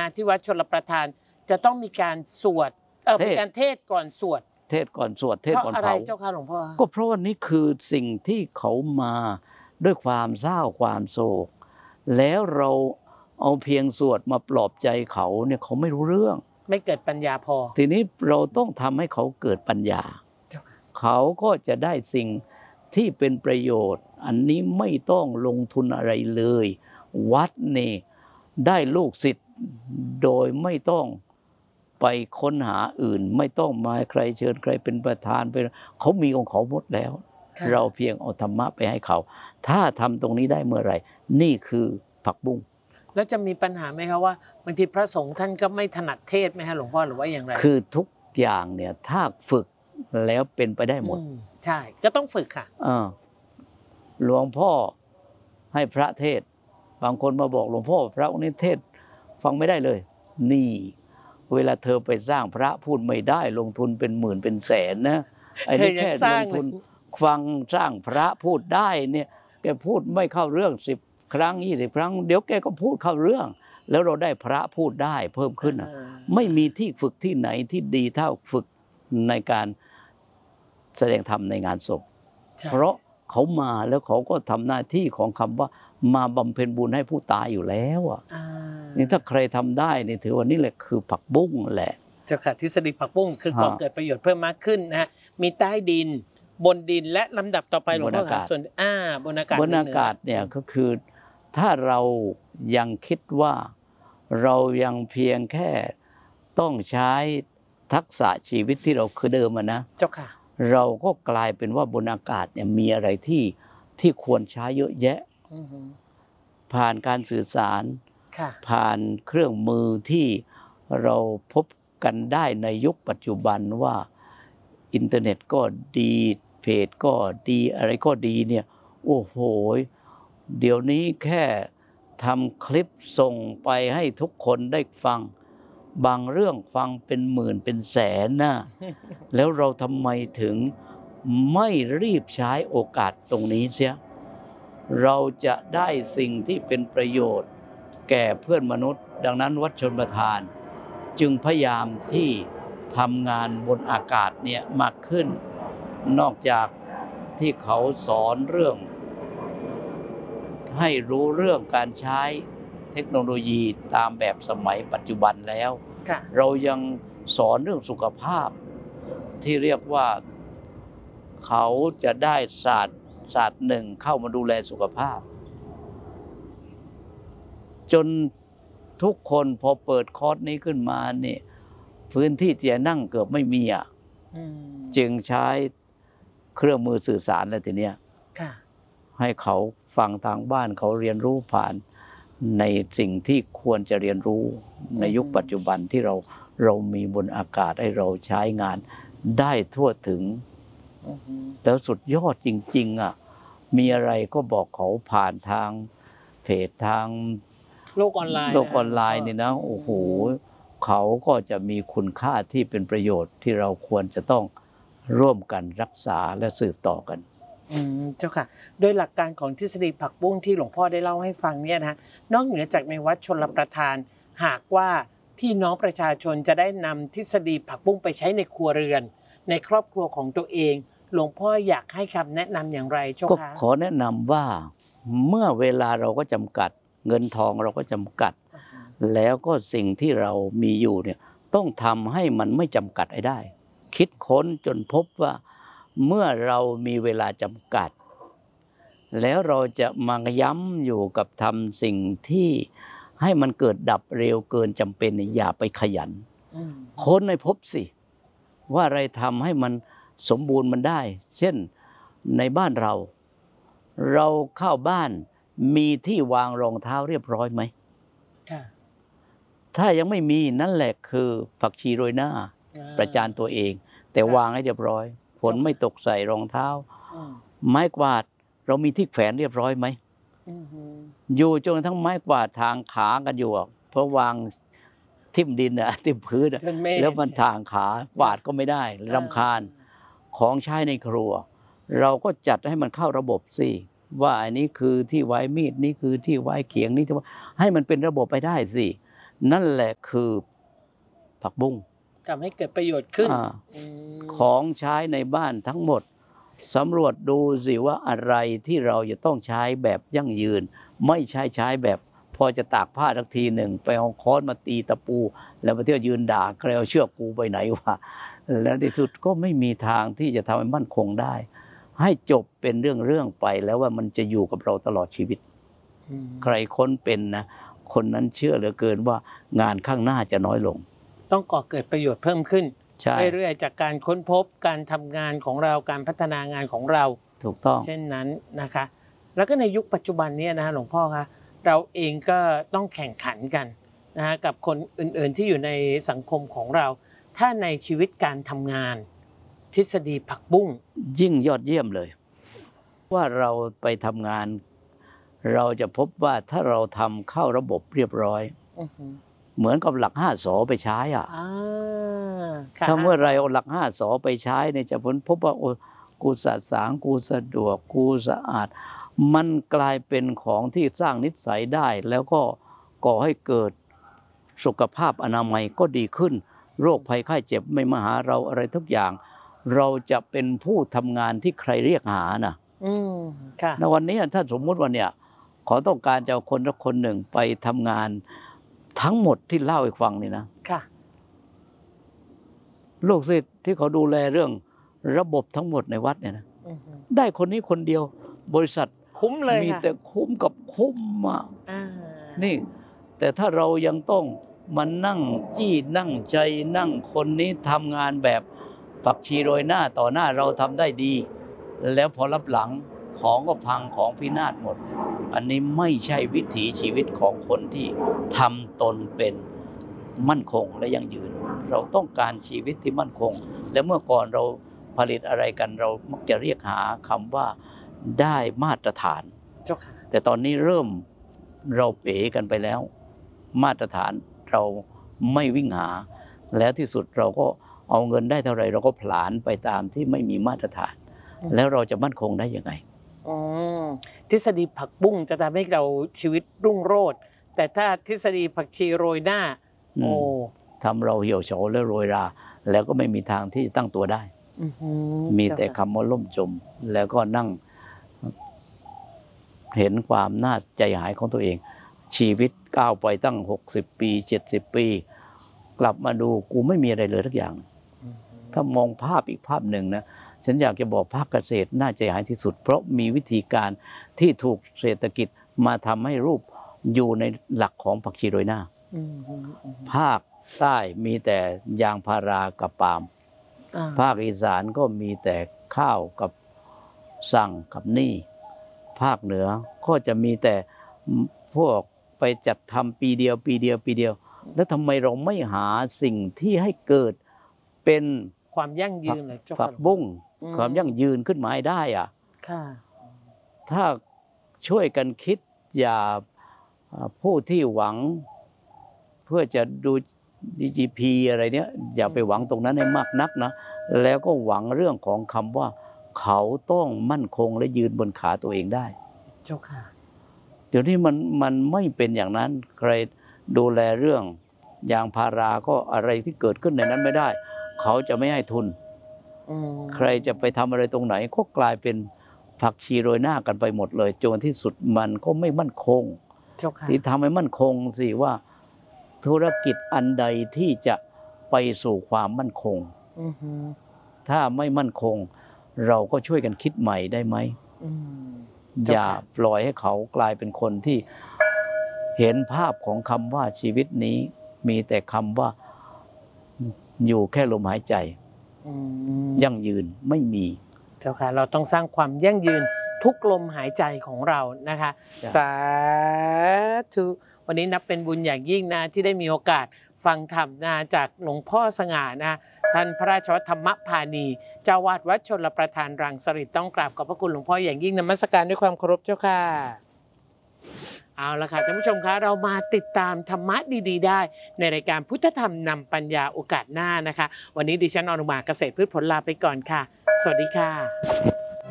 ที่วัดชลประทานจะต้องมีการสวดเป็นการเทศก่อนสวดเทศก่อนสวดเทศก่อนเผาเจ้าค่ะหลวงพ่อก็เพราะว่านี่คือสิ่งที่เขามาด้วยความเศร้าความโศกแล้วเราเอาเพียงสวดมาปลอบใจเขาเนี่ยเขาไม่รู้เรื่องไม่เกิดปัญญาพอทีนี้เราต้องทำให้เขาเกิดปัญญาเขาก็จะได้สิ่งที่เป็นประโยชน์อันนี้ไม่ต้องลงทุนอะไรเลยวัดนี่ได้ลูกศิษย์โดยไม่ต้องไปค้นหาอื่นไม่ต้องมาใครเชิญใครเป็นประธานไปเขามีของเขาหมดแล้วเราเพียงเอาธรรมะไปให้เขาถ้าทำตรงนี้ได้เมื่อไหร่นี่คือผักบุ้งแล้วจะมีปัญหาไหมครับว่าบางทีพระสงฆ์ท่านก็ไม่ถนัดเทศไหมฮะหลวงพ่อหรือว่าอย่างไรคือทุกอย่างเนี่ยถ้าฝึกแล้วเป็นไปได้หมดใช่ก็ต้องฝึกค่ะหลวงพ่อให้พระเทศบางคนมาบอกหลวงพ่อพระองค์นี้เทศฟังไม่ได้เลยนี่เวลาเธอไปสร้างพระพูดไม่ได้ลงทุนเป็นหมื่นเป็นแสนนะไอ้นี่แค่ลงทุนฟังสร้างพระพูดได้เนี่ยแกพูดไม่เข้าเรื่อง10 ครั้ง20 ครั้งเดี๋ยวแกก็พูดเข้าเรื่องแล้วเราได้พระพูดได้เพิ่มขึ้นไม่มีที่ฝึกที่ไหนที่ดีเท่าฝึกในการแสดงธรรมในงานศพเพราะเขามาแล้วเขาก็ทำหน้าที่ของคำว่ามาบำเพ็ญบุญให้ผู้ตายอยู่แล้วนี่ถ้าใครทำได้นี่ถือว่านี่แหละคือผักบุ้งแหละเจ้าค่ะทฤษฎีผักบุ้งคือก่อเกิดประโยชน์เพิ่มมากขึ้นนะมีใต้ดินบนดินและลำดับต่อไปหลวงพ่อค่ะส่วนบนอากาศบนอากาศเนี่ยก็คือถ้าเรายังคิดว่าเรายังเพียงแค่ต้องใช้ทักษะชีวิตที่เราคือเดิมนะเจ้าค่ะเราก็กลายเป็นว่าบนอากาศเนี่ยมีอะไรที่ควรใช้เยอะแยะผ่านการสื่อสารผ่านเครื่องมือที่เราพบกันได้ในยุคปัจจุบันว่าอินเทอร์เน็ตก็ดีเพจก็ดีอะไรก็ดีเนี่ยโอ้โหเดี๋ยวนี้แค่ทำคลิปส่งไปให้ทุกคนได้ฟังบางเรื่องฟังเป็นหมื่นเป็นแสนนะแล้วเราทำไมถึงไม่รีบใช้โอกาสตรงนี้เสียเราจะได้สิ่งที่เป็นประโยชน์แก่เพื่อนมนุษย์ดังนั้นวัดชลประทานจึงพยายามที่ทำงานบนอากาศเนี่ยมากขึ้นนอกจากที่เขาสอนเรื่องให้รู้เรื่องการใช้เทคโนโลยีตามแบบสมัยปัจจุบันแล้วเรายังสอนเรื่องสุขภาพที่เรียกว่าเขาจะได้ศาสตร์หนึ่งเข้ามาดูแลสุขภาพจนทุกคนพอเปิดคอร์สนี้ขึ้นมาเนี่ยพื้นที่ที่จะนั่งเกือบไม่มีจึงใช้เครื่องมือสื่อสารอะไรทีเนี้ยให้เขาฟังทางบ้านเขาเรียนรู้ผ่านในสิ่งที่ควรจะเรียนรู้ในยุคปัจจุบันที่เรามีบนอากาศให้เราใช้งานได้ทั่วถึงแล้วสุดยอดจริงๆมีอะไรก็บอกเขาผ่านทางเพจทางโลกออนไลน์นี่นะโอ้โหเขาก็จะมีคุณค่าที่เป็นประโยชน์ที่เราควรจะต้องร่วมกันรักษาและสืบต่อกันเจ้าค่ะโดยหลักการของทฤษฎีผักบุ้งที่หลวงพ่อได้เล่าให้ฟังเนี่ยนะนอกเหนือจากในวัดชลประทานหากว่าพี่น้องประชาชนจะได้นำทฤษฎีผักบุ้งไปใช้ในครัวเรือนในครอบครัวของตัวเองหลวงพ่ออยากให้คำแนะนำอย่างไรเจ้าค่ะก็ขอแนะนำว่าเมื่อเวลาเราก็จำกัดเงินทองเราก็จำกัดแล้วก็สิ่งที่เรามีอยู่เนี่ยต้องทำให้มันไม่จำกัดให้ได้คิดค้นจนพบว่าเมื่อเรามีเวลาจำกัดแล้วเราจะมาย้ำอยู่กับทำสิ่งที่ให้มันเกิดดับเร็วเกินจำเป็นอย่าไปขยันค้นให้พบสิว่าอะไรทำให้มันสมบูรณ์มันได้เช่นในบ้านเราเข้าบ้านมีที่วางรองเท้าเรียบร้อยไหมถ้ายังไม่มีนั่นแหละคือผักชีโรยหน้าประจานตัวเองแต่วางให้เรียบร้อยฝนไม่ตกใส่รองเท้าไม้กวาดเรามีที่แขวนเรียบร้อยไหมอยู่จนกระทั่งไม้กวาดทางขากันอยู่เพราะวางทิ่มดินทิ่มพื้นแล้วมันทางขากวาดก็ไม่ได้รำคาญของใช้ในครัวเราก็จัดให้มันเข้าระบบสิว่าอันนี้คือที่ไว้มีดนี่คือที่ไว้เขียงนี่ให้มันเป็นระบบไปได้สินั่นแหละคือผักบุ้งทำให้เกิดประโยชน์ขึ้นของใช้ในบ้านทั้งหมดสำรวจดูสิว่าอะไรที่เราจะต้องใช้แบบยั่งยืนไม่ใช้แบบพอจะตากผ้าทักทีหนึ่งไปเอาค้อนมาตีตะปูแล้วมาเที่ยวยืนด่าใครเอาเชือกกูไปไหนวะแล้วในที่สุดก็ไม่มีทางที่จะทำให้มั่นคงได้ให้จบเป็นเรื่องไปแล้วว่ามันจะอยู่กับเราตลอดชีวิตใครค้นเป็นนะคนนั้นเชื่อเหลือเกินว่างานข้างหน้าจะน้อยลงต้องก่อเกิดประโยชน์เพิ่มขึ้นเรื่อยๆจากการค้นพบการทำงานของเราการพัฒนางานของเราถูกต้องเช่นนั้นนะคะแล้วก็ในยุคปัจจุบันนี้นะหลวงพ่อคะเราเองก็ต้องแข่งขันกันนะกับคนอื่นๆที่อยู่ในสังคมของเราถ้าในชีวิตการทำงานทฤษฎีผักบุ้งยิ่งยอดเยี่ยมเลยว่าเราไปทำงานเราจะพบว่าถ้าเราทำเข้าระบบเรียบร้อยเหมือนกับหลัก5 สไปใช้ถ้าเมื่อไรเอาหลัก5 สไปใช้เนี่ยจะพบว่าโอ้กูสะสางกูสะดวกกูสะอาดมันกลายเป็นของที่สร้างนิสัยได้แล้วก็ก่อให้เกิดสุขภาพอนามัยก็ดีขึ้นโรคภัยไข้เจ็บไม่มาหาเราอะไรทุกอย่างเราจะเป็นผู้ทำงานที่ใครเรียกหานะในวันนี้ถ้าสมมุติว่าเนี่ยขอต้องการจะเอาคนละคนหนึ่งไปทำงานทั้งหมดที่เล่าให้ฟังนี่นะลูกศิษย์ที่เขาดูแลเรื่องระบบทั้งหมดในวัดเนี่ยนะได้คนนี้คนเดียวบริษัทคุ้มเลยมีแต่คุ้มกับคุ้มอ่ะนี่แต่ถ้าเรายังต้องมานั่งจี้นั่งใจนั่งคนนี้ทำงานแบบผักชีโรยหน้าต่อหน้าเราทำได้ดีแล้วพอรับหลังของก็พังของพินาศหมดอันนี้ไม่ใช่วิถีชีวิตของคนที่ทำตนเป็นมั่นคงและยั่งยืนเราต้องการชีวิตที่มั่นคงและเมื่อก่อนเราผลิตอะไรกันเรามักจะเรียกหาคำว่าได้มาตรฐานแต่ตอนนี้เริ่มเราเป๋กันไปแล้วมาตรฐานเราไม่วิ่งหาแล้วที่สุดเราก็เอาเงินได้เท่าไหร่เราก็ผลาญไปตามที่ไม่มีมาตรฐานแล้วเราจะมั่นคงได้ยังไงทฤษฎีผักบุ้งจะทำให้เราชีวิตรุ่งโรจน์แต่ถ้าทฤษฎีผักชีโรยหน้าทำเราเหี่ยวเฉาและโรยราแล้วก็ไม่มีทางที่จะตั้งตัวได้มีแต่คำว่าล่มจมแล้วก็นั่งเห็นความน่าใจหายของตัวเองชีวิตก้าวไปตั้ง60 ปี70 ปีกลับมาดูกูไม่มีอะไรเลยทุกอย่างถ้ามองภาพอีกภาพหนึ่งนะฉันอยากจะบอกภาคเกษตรน่าใจหายที่สุดเพราะมีวิธีการที่ถูกเศรษฐกิจมาทำให้รูปอยู่ในหลักของผักชีโรยหน้าภาคใต้มีแต่ยางพารากับปาล์มภาคอีสานก็มีแต่ข้าวกับสั่งกับนี่ภาคเหนือก็จะมีแต่พวกไปจัดทำปีเดียวแล้วทำไมเราไม่หาสิ่งที่ให้เกิดเป็นความยั่งยืนเลยผักบุ้งความยั่งยืนขึ้นมาให้ได้อ่ะถ้าช่วยกันคิดอย่าผู้ที่หวังเพื่อจะดู DGP อะไรเนี้ยอย่าไปหวังตรงนั้นให้มากนักนะแล้วก็หวังเรื่องของคำว่าเขาต้องมั่นคงและยืนบนขาตัวเองได้เจ้าค่ะเดี๋ยวนี้มันไม่เป็นอย่างนั้นใครดูแลเรื่องยางพาราก็อะไรที่เกิดขึ้นในนั้นไม่ได้เขาจะไม่ให้ทุนใครจะไปทำอะไรตรงไหนก็กลายเป็นผักชีโรยหน้ากันไปหมดเลยจนที่สุดมันก็ไม่มั่นคงที่ทำให้มั่นคงสิว่าธุรกิจอันใดที่จะไปสู่ความมั่นคงถ้าไม่มั่นคงเราก็ช่วยกันคิดใหม่ได้ไหมอย่าปล่อยให้เขากลายเป็นคนที่เห็นภาพของคำว่าชีวิตนี้มีแต่คำว่าอยู่แค่ลมหายใจยั่งยืนไม่มีเจ้าค่ะเราต้องสร้างความยั่งยืนทุกลมหายใจของเรานะคะสาธุวันนี้นับเป็นบุญอย่างยิ่งนะที่ได้มีโอกาสฟังธรรมนะจากหลวงพ่อสง่านะท่านพระราชวัฒธรรมพานีเจ้าวาดวัดชลประทานรังสฤษฎ์ต้องกราบขอบพระคุณหลวงพ่ออย่างยิ่งนมัสการด้วยความเคารพเจ้าค่ะเอาละค่ะท่านผู้ชมคะเรามาติดตามธรรมะดีๆได้ในรายการพุทธธรรมนำปัญญาโอกาสหน้านะคะวันนี้ดิฉันอนุมาเกษตรพืชผลลาไปก่อนค่ะสวัสดีค่ะ